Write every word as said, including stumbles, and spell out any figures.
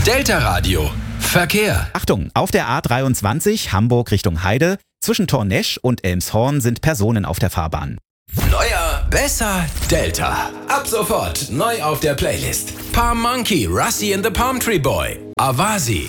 Delta Radio. Verkehr. Achtung, auf der A dreiundzwanzig Hamburg Richtung Heide zwischen Tornesch und Elmshorn sind Personen auf der Fahrbahn. Neuer, besser, Delta. Ab sofort neu auf der Playlist. Palm Monkey, Rusty and the Palm Tree Boy, Avasi,